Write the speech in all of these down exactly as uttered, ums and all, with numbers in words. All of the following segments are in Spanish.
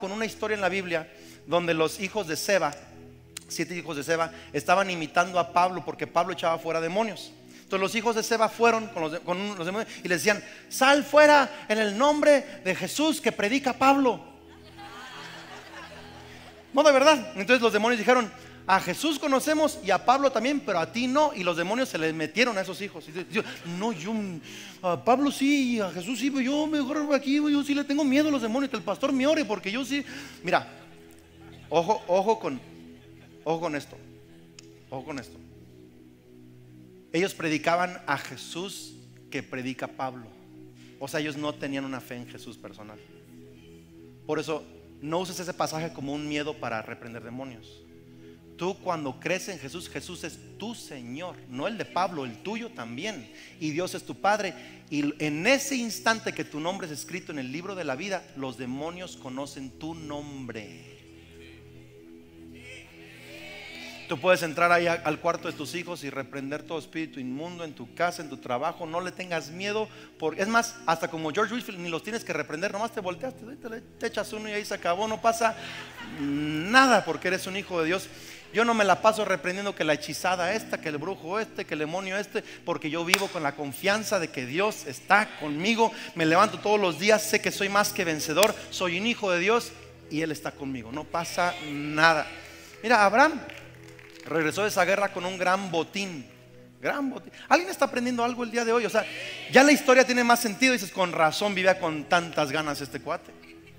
con una historia en la Biblia donde los hijos de Seba, siete hijos de Seba, estaban imitando a Pablo porque Pablo echaba fuera demonios. Entonces los hijos de Seba fueron con los, con los demonios y les decían: sal fuera en el nombre de Jesús que predica Pablo. No, de verdad. Entonces los demonios dijeron: a Jesús conocemos y a Pablo también, pero a ti no. Y los demonios se les metieron a esos hijos. Y dijo: no, yo a Pablo sí, a Jesús sí, pero yo mejor aquí, yo sí le tengo miedo a los demonios, que el pastor me ore, porque yo sí. Mira, ojo, ojo con Ojo con esto. Ojo con esto. Ellos predicaban a Jesús que predica Pablo. O sea, ellos no tenían una fe en Jesús personal. Por eso no uses ese pasaje como un miedo para reprender demonios. Tú, cuando crees en Jesús, Jesús es tu Señor, no el de Pablo, el tuyo también. Y Dios es tu Padre. Y en ese instante que tu nombre es escrito en el libro de la vida, los demonios conocen tu nombre. Tú puedes entrar ahí al cuarto de tus hijos y reprender todo espíritu inmundo en tu casa, en tu trabajo. No le tengas miedo, porque es más, hasta como George Whitefield, ni los tienes que reprender. Nomás te volteas, te, te echas uno y ahí se acabó. No pasa nada porque eres un hijo de Dios. Yo no me la paso reprendiendo que la hechizada esta, que el brujo este, que el demonio este, porque yo vivo con la confianza de que Dios está conmigo. Me levanto todos los días, sé que soy más que vencedor, soy un hijo de Dios y Él está conmigo. No pasa nada. Mira, Abraham regresó de esa guerra con un gran botín. Gran botín. ¿Alguien está aprendiendo algo el día de hoy? O sea, ya la historia tiene más sentido. Dices: con razón vivía con tantas ganas este cuate.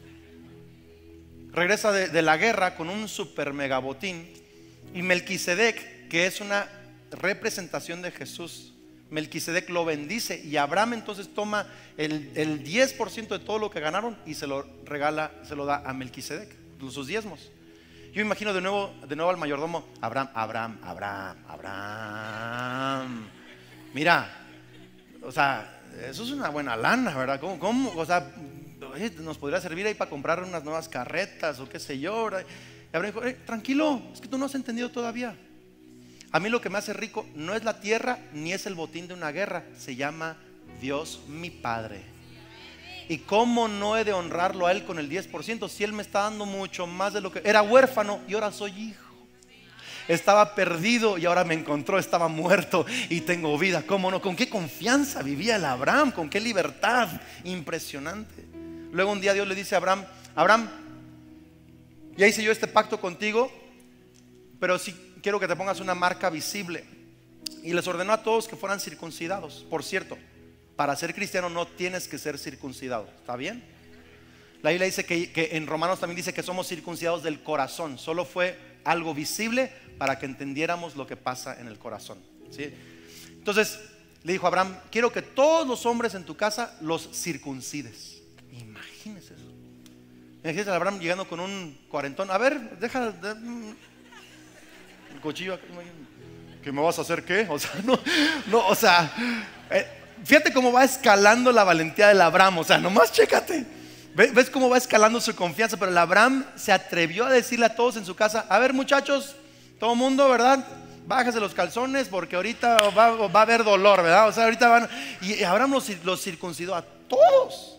Regresa de, de la guerra con un super mega botín. Y Melquisedec, que es una representación de Jesús, Melquisedec lo bendice. Y Abraham entonces toma el, el diez por ciento de todo lo que ganaron y se lo regala, se lo da a Melquisedec, sus diezmos. Yo imagino de nuevo, de nuevo al mayordomo: Abraham, Abraham, Abraham, Abraham. Mira, o sea, eso es una buena lana, ¿verdad? ¿Cómo, cómo? O sea, nos podría servir ahí para comprar unas nuevas carretas o qué sé yo, ¿verdad? Y Abraham dijo: eh, tranquilo, es que tú no has entendido todavía. A mí lo que me hace rico no es la tierra ni es el botín de una guerra, se llama Dios mi Padre. ¿Y cómo no he de honrarlo a Él con el diez por ciento si Él me está dando mucho más de lo que... Era huérfano y ahora soy hijo. Estaba perdido y ahora me encontró. Estaba muerto y tengo vida. ¿Cómo no? ¿Con qué confianza vivía el Abraham? ¿Con qué libertad? Impresionante. Luego un día Dios le dice a Abraham: Abraham, ya hice yo este pacto contigo, pero sí quiero que te pongas una marca visible. Y les ordenó a todos que fueran circuncidados. Por cierto, para ser cristiano no tienes que ser circuncidado. ¿Está bien? La Biblia dice que, que en Romanos también dice que somos circuncidados del corazón. Solo fue algo visible para que entendiéramos lo que pasa en el corazón, ¿sí? Entonces le dijo a Abraham: quiero que todos los hombres en tu casa los circuncides. Imagínense eso. Imagínense a Abraham llegando con un cuarentón. A ver, deja de, el cuchillo. ¿Qué me vas a hacer qué? O sea, no, no, o sea, eh, fíjate cómo va escalando la valentía del Abraham. O sea, nomás chécate. ¿Ves cómo va escalando su confianza? Pero el Abraham se atrevió a decirle a todos en su casa: a ver, muchachos, todo mundo, ¿verdad? Bájese los calzones porque ahorita va, va a haber dolor, ¿verdad? O sea, ahorita van. Y Abraham los, los circuncidó a todos.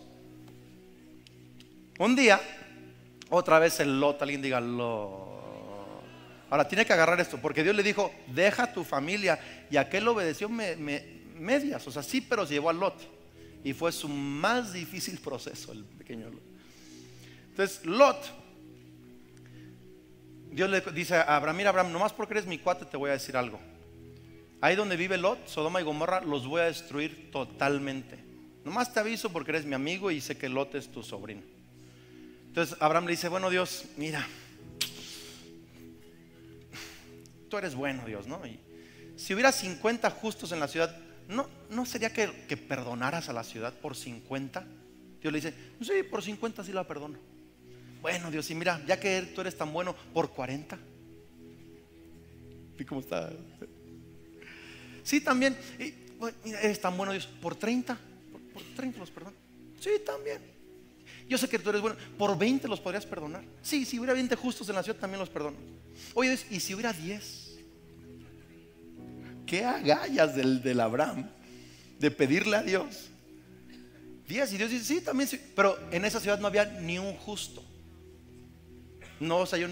Un día, otra vez el Lot, alguien diga Lot. Ahora tiene que agarrar esto, porque Dios le dijo: deja tu familia. Y aquel obedeció me, me, medias, o sea, sí, pero se llevó a Lot. Y fue su más difícil proceso, el pequeño Lot. Entonces Lot, Dios le dice a Abraham: mira, Abraham, nomás porque eres mi cuate te voy a decir algo. Ahí donde vive Lot, Sodoma y Gomorra, los voy a destruir totalmente. Nomás te aviso porque eres mi amigo y sé que Lot es tu sobrino. Entonces Abraham le dice: bueno, Dios, mira, tú eres bueno, Dios, ¿no? Y si hubiera cincuenta justos en la ciudad, ¿no, no sería que, que perdonaras a la ciudad por cincuenta? Dios le dice: sí, por cincuenta sí la perdono. Bueno, Dios, y mira, ya que tú eres tan bueno, por cuarenta. ¿Y cómo está? Sí, también. Y, bueno, mira, eres tan bueno, Dios, por treinta. Por, por treinta los perdono. Sí, también. Yo sé que tú eres bueno, por veinte los podrías perdonar. Sí, si hubiera veinte justos en la ciudad también los perdono. Oye, Dios, ¿y si hubiera diez? Qué agallas del, del Abraham de pedirle a Dios diez. Y Dios dice: sí, también sí. Pero en esa ciudad no había ni un justo. no se halló